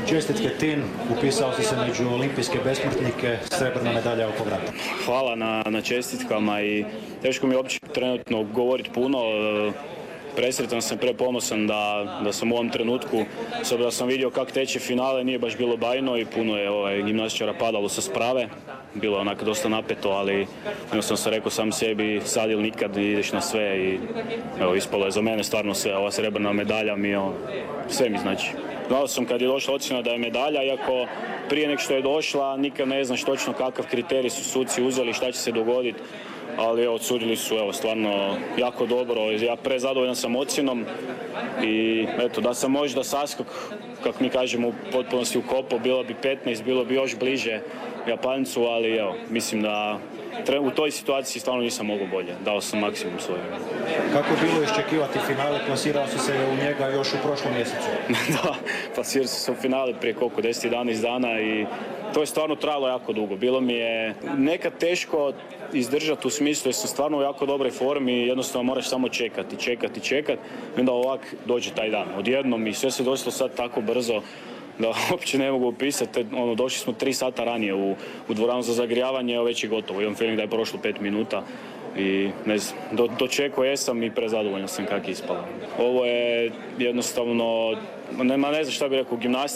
Čestitke Tin, upisao si se među olimpijske besmrtnike, srebrna medalja oko vrata. Hvala na čestitkama i teško mi je uopće trenutno govoriti puno. Presretan sam, preponosan da sam u ovom trenutku, s obzirom da sam vidio kako teče finale, nije baš bilo bajno i puno je gimnastičara padalo sa sprave. Bilo je onako dosta napeto, ali jednostavno sam rekao sam sebi sad ili nikad, ideš na sve i evo, ispalo je za mene stvarno sve. Ova srebrna medalja sve mi znači. Znao sam kad je došla ocjena da je medalja, iako prije nek što je došla nikad ne znaš točno kakav kriterij su suci uzeli, šta će se dogoditi. Ali evo, odsudili su stvarno jako dobro, ja prezadovoljan sam ocjenom i eto, da sam možda saskok, kako mi kažemo, u potpunosti ukopao, bilo bi 15, bilo bi još bliže Japancu, ali evo, mislim da u toj situaciji stvarno nisam mogao bolje, dao sam maksimum svoj. Kako je bilo iščekivati finale, plasirao si se u njega još u prošlom mjesecu? Da, plasirao sam se u finale prije 10-11 dana i to je stvarno trajalo jako dugo. Bilo mi je nekad teško izdržati u smislu jer sam stvarno u jako dobroj formi i jednostavno moraš samo čekati. I onda ovak dođe taj dan. Odjednom i sve se došlo sad tako brzo da uopće ne mogu opisati. Došli smo 3 sata ranije u dvoranu za zagrijavanje, već je gotovo. Imam feeling da je prošlo 5 minuta. I ne znam, dočekao jesam i prezadovoljan sam kako je ispalo. Ovo je jednostavno, ne znam šta bih rekao, gimnastika.